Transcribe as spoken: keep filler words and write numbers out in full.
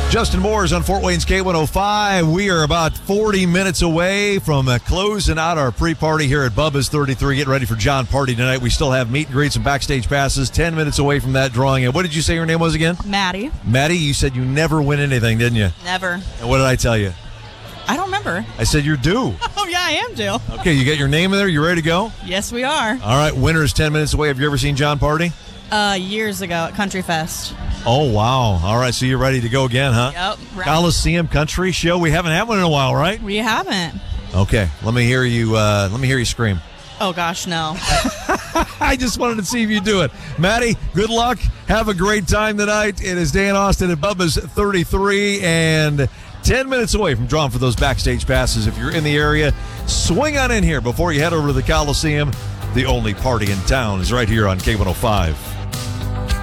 Justin Moore's on Fort Wayne's K one oh five. We are about forty minutes away from uh, closing out our pre-party here at Bubba's thirty-three. Getting ready for John Party tonight. We still have meet and greets and backstage passes. Ten minutes away from that drawing. And what did you say your name was again? Maddie. Maddie, you said you never win anything, didn't you? Never. And what did I tell you? I don't remember. I said you're due. Oh, yeah, I am due. Okay, you got your name in there? You ready to go? Yes, we are. All right, winner is ten minutes away. Have you ever seen John Party? Uh, years ago at Country Fest. Oh, wow. All right, so you're ready to go again, huh? Yep. Right. Coliseum Country Show. We haven't had one in a while, right? We haven't. Okay, let me hear you. Uh, let me hear you scream. Oh, gosh, no. I just wanted to see if you do it. Maddie, good luck. Have a great time tonight. It is Dan Austin at Bubba's thirty-three and ten minutes away from drawing for those backstage passes. If you're in the area, swing on in here before you head over to the Coliseum. The only party in town is right here on K one oh five.